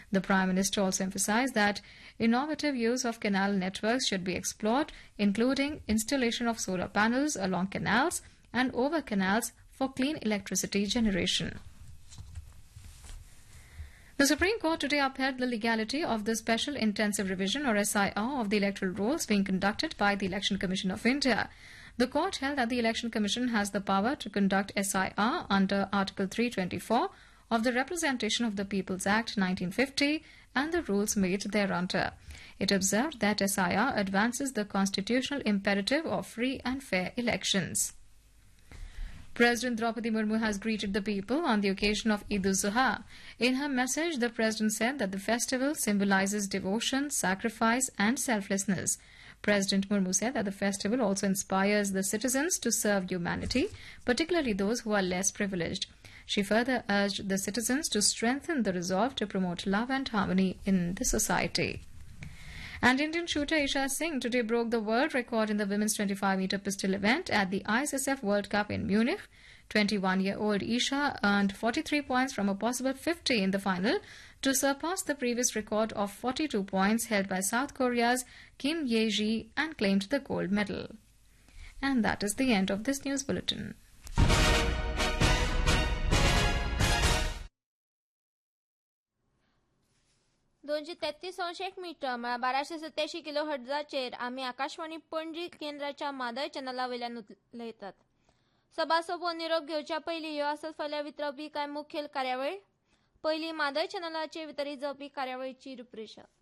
The Prime Minister also emphasized that innovative use of canal networks should be explored, including installation of solar panels along canals and over canals for clean electricity generation. The Supreme Court today upheld the legality of the Special Intensive Revision or SIR of the electoral rolls being conducted by the Election Commission of India. The court held that the Election Commission has the power to conduct SIR under Article 324 of the Representation of the People's Act 1950 and the rules made thereunder. It observed that SIR advances the constitutional imperative of free and fair elections. President Draupadi Murmu has greeted the people on the occasion of Eid al-Zuha. In her message, the President said that the festival symbolizes devotion, sacrifice and selflessness. President Murmu said that the festival also inspires the citizens to serve humanity, particularly those who are less privileged. She further urged the citizens to strengthen the resolve to promote love and harmony in the society. And Indian shooter Isha Singh today broke the world record in the women's 25-meter pistol event at the ISSF World Cup in Munich. 21-year-old Isha earned 43 points from a possible 50 in the final to surpass the previous record of 42 points held by South Korea's Kim Ye-ji and claimed the gold medal. And that is the end of this news bulletin. Metre म्हळ्यार 1287 kilo हर्ट्झाचेर आमी आकाशवाणी पणजी केंद्राच्या मादय चॅनला वयल्यान उलयतात. सभासोबो निरोप घेवच्या पयलीं ह्यो आसत फाल्यां वितरवपी कांय मुखेल कार्यावळी. पयलीं मादय चॅनलाचेर वितरीत जावपी कार्यावळीची रुपरेषा.